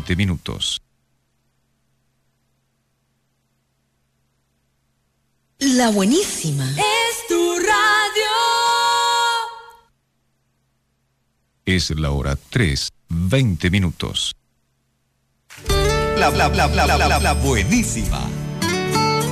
20 minutos. La buenísima. Es tu radio. Es la hora 3, 20 minutos. La buenísima.